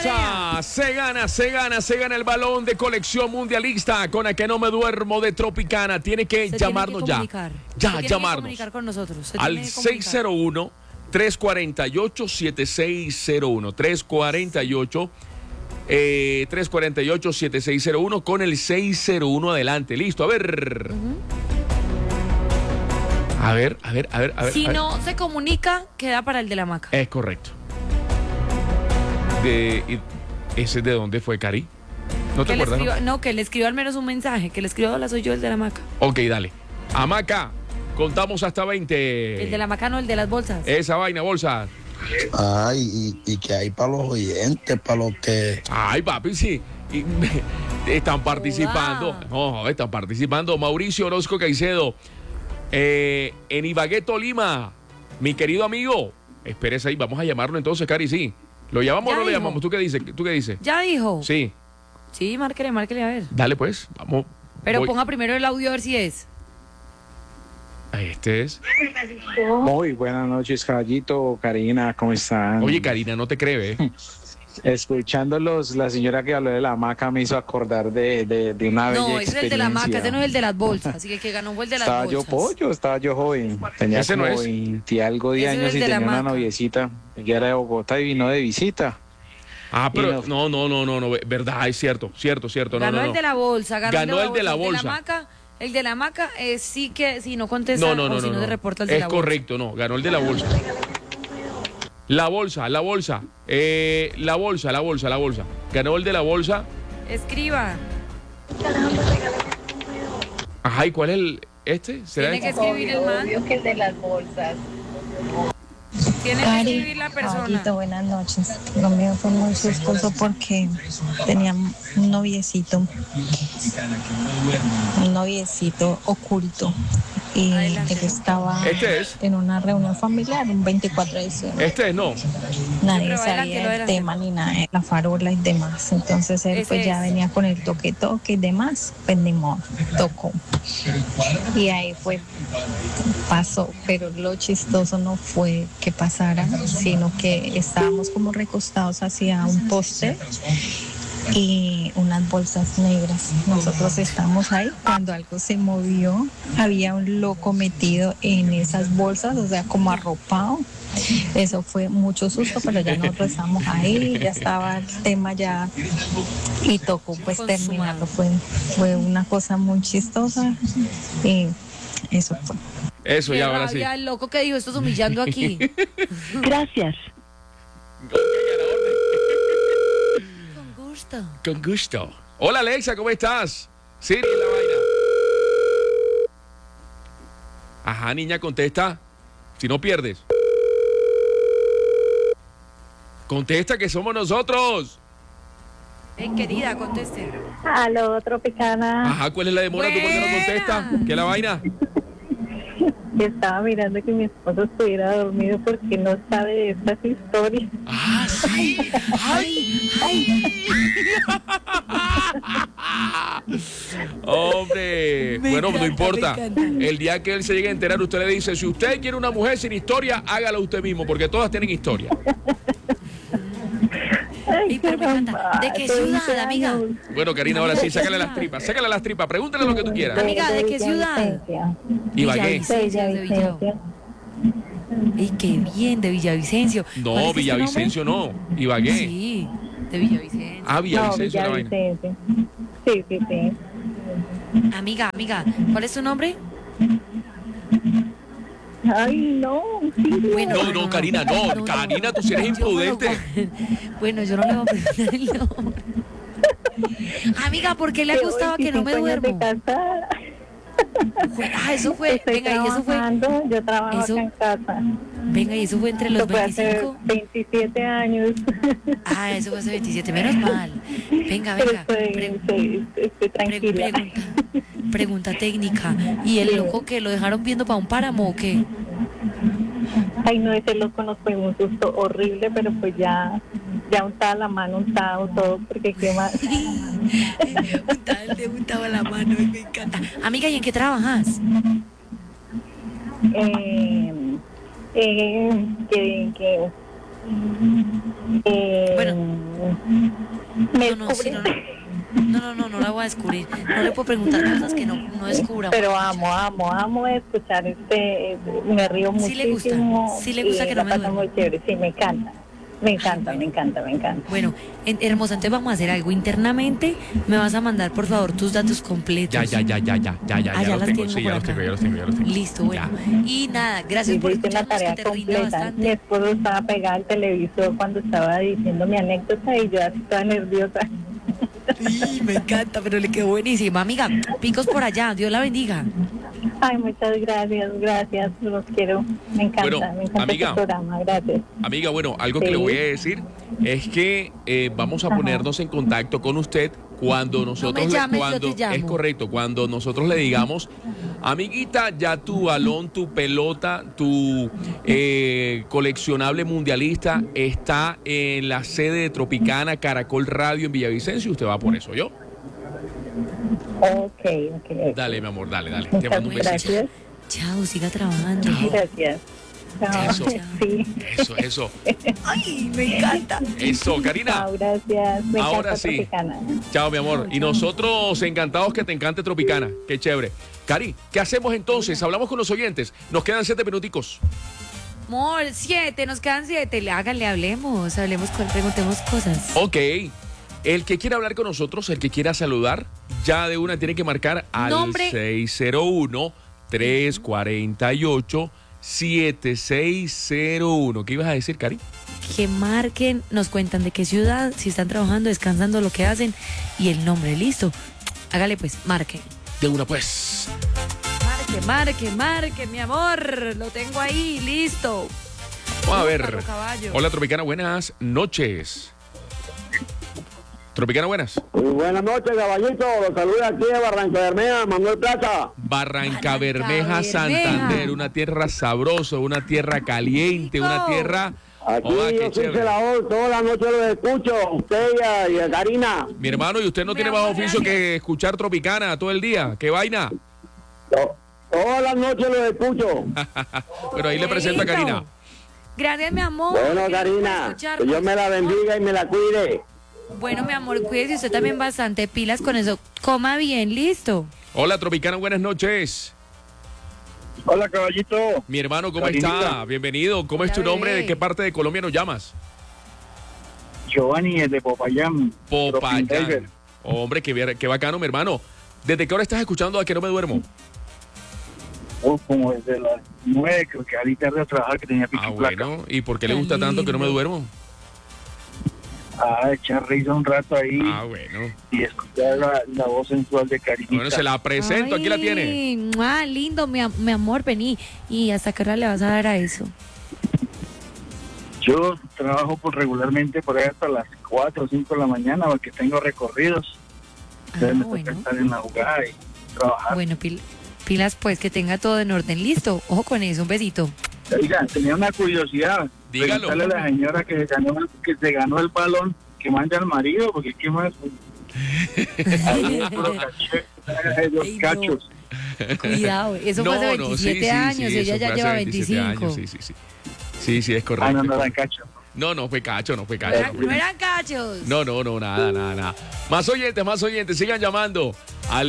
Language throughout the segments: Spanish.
bolsa. Se gana el balón de colección mundialista con el que no me duermo de Tropicana. Tiene que llamarnos ya. Ya, llamarnos. Comunicar con nosotros. Al 601-348-7601. 348-7601 con el 601 adelante. Listo, a ver. A ver. Si no se comunica, queda para el de la hamaca. Es correcto. ¿Ese de dónde fue, Cari? ¿No te acuerdas? No, que le escriba al menos un mensaje. Que le escriba, hola, soy yo, el de la hamaca. Ok, dale. Hamaca, contamos hasta 20. El de la hamaca, no, el de las bolsas. Esa vaina, bolsa. Ay, y que hay para los oyentes, para los que... Ay, papi, sí. Están participando. No, están participando. Mauricio Orozco Caicedo. En Ibagué, Tolima. Mi querido amigo. Espérese ahí, vamos a llamarlo entonces, Cari, sí. ¿Lo llamamos o no lo llamamos? ¿Tú qué dices? ¿Ya dijo? Sí. Sí, márquele a ver. Dale, pues, vamos. Pero ponga primero el audio a ver si es. Este es. Muy buenas noches, caballito, Karina, ¿cómo están? Oye, Karina, no te cree, Escuchándolos, la señora que habló de la hamaca me hizo acordar de una bella experiencia. No, ese es el de la hamaca, ese no es el de las bolsas, así que el que ganó fue el de las bolsas. Estaba yo joven, tenía ese como no es. 20 y algo de años y tenía una noviecita, ella era de Bogotá y vino de visita. Ah, pero no, verdad, es cierto. Ganó el de la bolsa, ganó el de la bolsa. El de la hamaca sí que si no contesta o si no se reporta el de la bolsa. Es correcto, no, ganó el de la bolsa. La bolsa. La bolsa. Ganó el de la bolsa. Escriba. Ajá, ¿y cuál es este? ¿Será Tiene que escribir el man. Obvio que el de las bolsas. Tiene que escribir la persona. Caballito, buenas noches. Lo mío fue muy chistoso porque tenía un noviecito oculto. Y él estaba en una reunión familiar, un 24 de diciembre. No. Nadie sabía el tema ni nada, la farola y demás. Entonces él pues ya venía con el toque y demás. Pues ni modo, tocó. Y ahí pasó. Pero lo chistoso no fue que pasara, sino que estábamos como recostados hacia un poste y unas bolsas negras. Nosotros estamos ahí cuando algo se movió, había un loco metido en esas bolsas, o sea, como arropado. Eso fue mucho susto, pero ya nosotros estamos ahí, ya estaba el tema ya y tocó pues terminarlo. Fue una cosa muy chistosa y eso fue. Eso ya, ahora sí. El loco que dijo, esto es humillando aquí. Gracias. Con gusto. Hola, Alexa, ¿cómo estás? Siri, la vaina. Ajá, niña, contesta. Si no pierdes. Contesta que somos nosotros. Querida, conteste. Aló, Tropicana. Ajá, ¿cuál es la demora? ¿Tú por qué no contestas? ¿Qué es la vaina? Estaba mirando que mi esposo estuviera dormido porque no sabe de estas historias. Ah, sí. ¡Ay! Hombre, bueno, no importa. El día que él se llegue a enterar, usted le dice, si usted quiere una mujer sin historia, hágala usted mismo, porque todas tienen historia. Ay, pero me encanta. ¿De qué ciudad, amiga? Bueno, Karina, ahora sí, sácale las tripas, pregúntale lo que tú quieras. Amiga, ¿de qué ciudad? Ibagué. ¡Ay, qué bien! De Villavicencio. No, Villavicencio no, Ibagué. Sí, de Villavicencio. Ah, Villavicencio, la vaina. Sí. Amiga, ¿cuál es tu nombre? Ay, no. Bueno, No, Karina, no. Karina, tú sí eres imprudente. Bueno, yo no le voy a preguntar el nombre. Amiga, ¿por qué le gustaba que no me duermo? Eso fue. Venga, y eso fue. Yo trabajo acá en casa. Venga, y eso fue entre los 25. Hace 27 años. Eso fue hace 27, menos mal. Venga. Estoy tranquila. Pregunta técnica. ¿Y el loco que lo dejaron viendo para un páramo o qué? Ay, no, ese loco nos fue un susto horrible, pero pues ya untaba la mano, untado todo, porque qué más. untaba la mano, me encanta. Amiga, ¿y en qué trabajas? Bueno, Me No, descubrí. no la voy a descubrir. No le puedo preguntar cosas que no descubra. Pero amo escuchar me río Sí le gusta, muchísimo. sí le gusta y que no me la paso duerma. muy chévere, sí, me encanta. Me encanta. Bueno, hermosa, entonces vamos a hacer algo. Internamente me vas a mandar, por favor, tus datos completos. Ya ya los las tengo, tengo sí, por ya acá. los tengo. Listo, bueno. Y nada, gracias Sí, por hice una escucharnos, que tarea te rinda completa. Mi bastante. esposo estaba pegado al televisor cuando estaba diciendo mi anécdota y yo así toda nerviosa. Sí, me encanta, pero le quedó buenísima. Amiga, picos por allá, Dios la bendiga. Ay, muchas gracias, los quiero. Me encanta, Bueno, me encanta amiga. este programa, gracias. Amiga, bueno, algo que Sí. le voy a decir es que vamos a ponernos en contacto con usted cuando nosotros me llames, yo te llamo. es correcto, cuando nosotros le digamos, amiguita, ya tu balón, tu pelota, tu coleccionable mundialista está en la sede de Tropicana Caracol Radio en Villavicencio, usted va por eso, ¿yo? Ok. Dale, mi amor, dale. Te Muchas mando un besito. gracias. Chao, siga trabajando. Gracias. Chao. Eso. Sí. Eso. Ay, me encanta. Eso, Karina. Chao, gracias. Me Ahora encanta sí. Tropicana. Chao, mi amor. Y nosotros encantados que te encante Tropicana. Qué chévere. Cari, ¿qué hacemos entonces? Hablamos con los oyentes. Nos quedan 7 minuticos. Amor, 7, nos quedan 7. Háganle, hablemos, preguntemos cosas. Ok. El que quiera hablar con nosotros, el que quiera saludar, ya de una tiene que marcar al Nombre. 601-348-7601. ¿Qué ibas a decir, Cari? Que marquen, nos cuentan de qué ciudad, si están trabajando, descansando, lo que hacen y el nombre, listo. Hágale pues, marque. De una, pues. Marque, mi amor. Lo tengo ahí, listo. Vamos a ver. Carro Caballo. Hola, Tropicana, buenas noches. Tropicana, buenas. Buenas noches, caballito. Los saluda aquí de Barranca Bermeja, Manuel Plaza. Barranca Bermeja, Bermeja. Santander, una tierra sabrosa, una tierra caliente, Rico. una tierra... Aquí Oiga, qué yo soy chévere. celador, toda la noche los escucho, usted y a Karina. Mi hermano, ¿y usted no Mi tiene amor, más oficio gracias. que escuchar Tropicana todo el día? ¿Qué vaina? Todas las noches los escucho. Pero ahí le presento a Listo. Karina. Gracias, mi amor. Bueno, Gracias por Karina, que escucharnos. Dios me la bendiga y me la cuide. Bueno, mi amor, cuídese usted también bastante pilas con eso. Coma bien, listo. Hola, Tropicana, buenas noches. Hola, caballito. Mi hermano, ¿cómo Karinita. está? Bienvenido. ¿Cómo es tu Hola, nombre? bebé. ¿De qué parte de Colombia nos llamas? Giovanni es de Popayán. Popayán. Hombre, qué bacano, mi hermano. ¿Desde qué hora estás escuchando a que no me duermo? Como desde las 9, creo que ahorita de trabajar que tenía pico Ah, y placa. bueno. ¿Y por qué le Qué gusta tanto que no me lindo. duermo? Echar risa un rato ahí Ah, bueno. y escuchar la voz sensual de Karinita. Bueno, se la presento. Aquí la tiene. Ay, lindo, mi amor, vení. ¿Y hasta qué hora le vas a dar a eso? Yo trabajo regularmente por ahí hasta las 4 o 5 de la mañana porque tengo recorridos. Entonces me toca bueno. estar en la jugada y trabajar. Bueno, pilas pues, que tenga todo en orden. Listo. Ojo con eso, un besito. Oiga, tenía una curiosidad. Dígalo. Preguntarle a la señora que se ganó el balón que manda al marido, porque ¿qué más? Ahí es puro caché, los Ay, no. cachos. Cuidado, eso fue hace 27 años, ella eso ya fue lleva hace 27 25. años, sí. Sí, es correcto. Ah, no, es no dan correcto. cacho. No fue cacho, no fue No cacho. eran, no eran cachos. No, nada. Más oyentes, sigan llamando al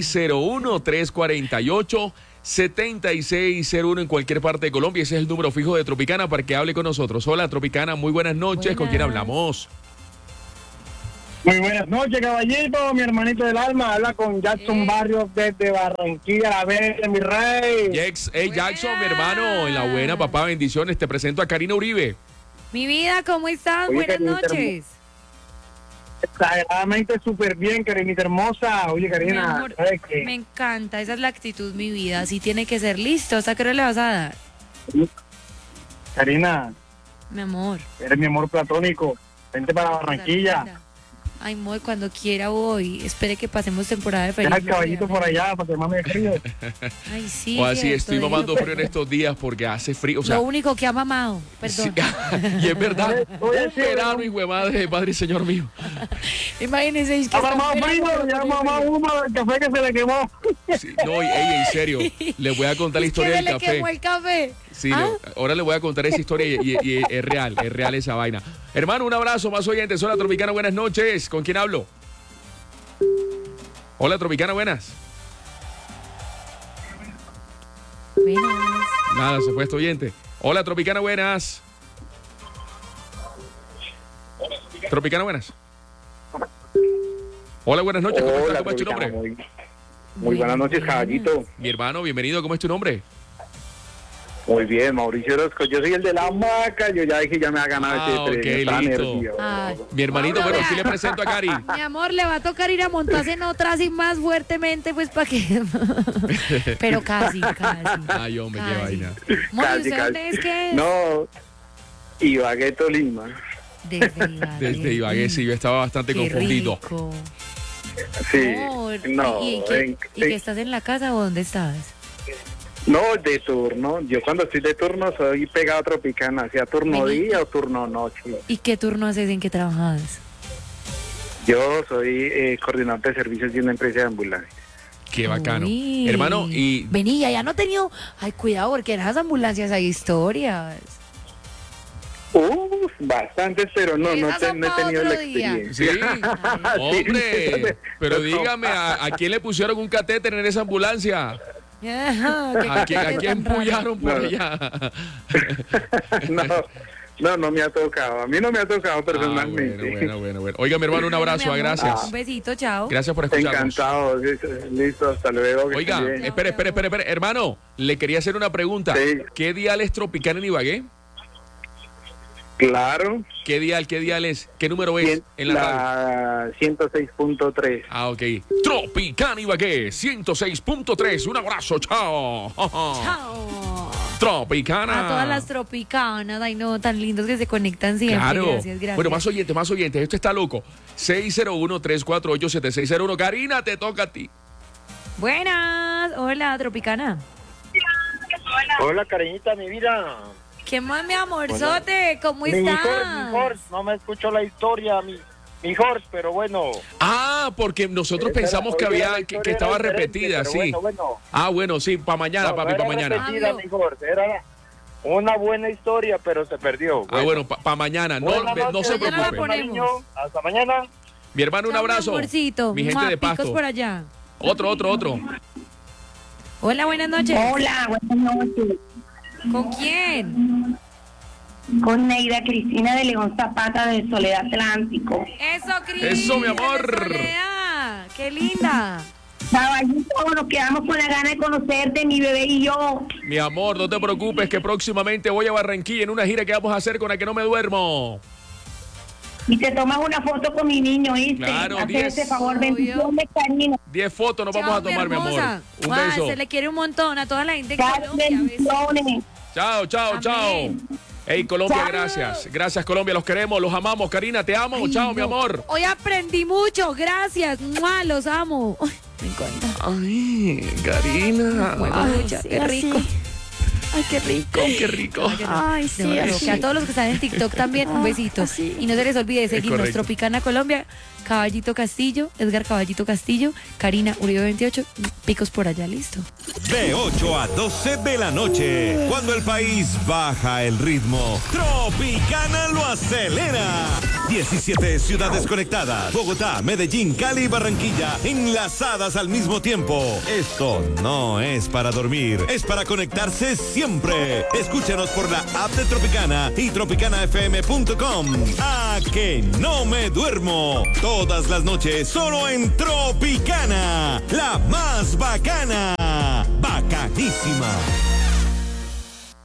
601-348-7601 en cualquier parte de Colombia. Ese es el número fijo de Tropicana para que hable con nosotros. Hola, Tropicana, muy buenas noches. ¿Con quién Buenas. hablamos? Muy buenas noches, caballito, mi hermanito del alma. Habla con Jackson Barrios desde Barranquilla, la Verde, mi rey. Jackson, mi hermano, en la buena, papá, bendiciones. Te presento a Karina Uribe. Mi vida, ¿cómo estás? Oye, Buenas Karinita, noches. Exageradamente súper bien, Karinita hermosa. Oye, Mi Karina, amor, ¿sabes qué? me encanta, esa es la actitud, mi vida. Así tiene que ser. Listo, ¿hasta qué hora le vas a dar? Karina, Mi amor. eres mi amor platónico. Vente para Barranquilla. Linda. Ay, amor, cuando quiera voy. Espere que pasemos temporada de feliz. Deja el caballito por allá para que mame frío. Ay, sí. O así, cierto, estoy déjelo, mamando pues. frío en estos días porque hace frío. O sea, Lo único que ha mamado, perdón. sí, y es verdad. Oye, Un sí, verano, ¿no? hijo de madre, padre y señor mío. Imagínense. es que Ya está mamá esperando frío, por ya el mamá frío. humo del café que se le quemó. Sí, no, en serio, les voy a contar la Es que historia se del le café. quemó el café. Sí, ¿Ah? ahora le voy a contar esa historia y es real esa vaina. Hermano, un abrazo, más oyentes. Hola, Tropicana, buenas noches. ¿Con quién hablo? Hola, Tropicana, buenas. Buenas. Nada, se fue este oyente. Hola, Tropicana, buenas. Tropicana, buenas. Hola, buenas noches. ¿Cómo estás? ¿Cómo es tu nombre? Muy buenas noches, caballito. Mi hermano, bienvenido. ¿Cómo es tu nombre? Muy bien, Mauricio Orozco. Yo soy el de la hamaca. Yo ya dije, ya me ha ganado ok, Está listo. nervioso. Mi hermanito, bueno, sí le presento a Cari. Mi amor, le va a tocar ir a montarse en otra así más fuertemente, pues para que. Pero casi. Ay, hombre, qué vaina. Mori, Casi, ¿usted dónde es que es? No, Ibagué, Tolima. Desde Ibagué, sí, yo estaba bastante Qué confundido. rico. Sí. Amor, No, ¿y que estás en la casa o dónde estás? No, de turno. Yo cuando estoy de turno soy pegado a Tropicana, sea turno Vení. día o turno noche. ¿Y qué turno haces? ¿En qué trabajas? Yo soy coordinador de servicios de una empresa de ambulancia. Qué bacano. Uy. Hermano, y Vení, ya no he tenido. Ay, cuidado, porque en las ambulancias hay historias. Bastantes, pero no he Esas son tenido pa' la otro día. experiencia. sí, hombre, pero dígame, ¿a quién le pusieron un catéter en esa ambulancia? ¿A quién empullaron por allá? No me ha tocado. A mí no me ha tocado personalmente. Bueno. Oiga, mi hermano, un abrazo, gracias. Un besito, chao. Gracias por escucharnos. Encantado. Listo, hasta luego. que Oiga, esté bien. espere. Hermano, le quería hacer una pregunta. Sí. ¿Qué dial es Tropicana en Ibagué? Claro. ¿Qué dial es? ¿Qué número es en la radio? 106.3. Ah, ok. Tropicana Ibagué, 106.3. Un abrazo, chao. Chao. Tropicana. A todas las tropicanas, ay no, tan lindos que se conectan siempre. Claro. Gracias. Bueno, más oyentes. Esto está loco. 601-348-7601. Karina, te toca a ti. Buenas. Hola, Tropicana. Hola, cariñita, mi vida. ¿Qué más, mi amorzote? ¿Cómo estás? Mejor, no me escuchó la historia, mejor, pero bueno. Ah, porque nosotros pensamos que que estaba repetida, sí. Bueno. Ah, bueno, sí, para mañana, papi, para mañana. Repetida, mejor, era una buena historia, pero se perdió. Ah, bueno, para mañana. No se Mañana la preocupe. ponemos. Hasta mañana. Mi hermano, un Chao, abrazo. mi amorcito. Mi gente de Picos Pasto. por allá. Otro. Hola, buenas noches. Hola, buenas noches. ¿Con quién? Con Neida Cristina de León Zapata de Soledad Atlántico. Eso, Cris. Eso, mi amor. de Soledad. Qué linda. Caballito, nos quedamos con la gana de conocerte, mi bebé y yo. Mi amor, no te preocupes que próximamente voy a Barranquilla en una gira que vamos a hacer con la que no me duermo. Y te tomas una foto con mi niño, ¿viste? Claro, Hacer 10. ese favor, bendiciones, cariño. 10 fotos nos vamos a tomar, mi amor. Un beso. Se le quiere un montón a toda la gente en Cari, Colombia. bendiciones. Chao. Amén. Hey, Colombia, Chao. gracias. Gracias, Colombia, los queremos, los amamos. Karina, te amo. Ay, Chao, no. mi amor. Hoy aprendí mucho, gracias. ¡Mua! Los amo. Ay, me encanta. Ay, Karina. Ay, qué rico. Ay, qué rico. Ay, sí. Que a todos los que están en TikTok también, un besito. Y no se les olvide seguirnos. correcto. Tropicana Colombia, Caballito Castillo, Edgar Caballito Castillo, Karina Uribe 28, Picos por allá, listo. De 8 a 12 de la noche, cuando el país baja el ritmo, Tropicana lo acelera. 17 ciudades conectadas, Bogotá, Medellín, Cali y Barranquilla, enlazadas al mismo tiempo. Esto no es para dormir, es para conectarse siempre. Escúchanos por la app de Tropicana y tropicanafm.com. ¡A que no me duermo! Todas las noches, solo en Tropicana, la más bacana. Bacanísima.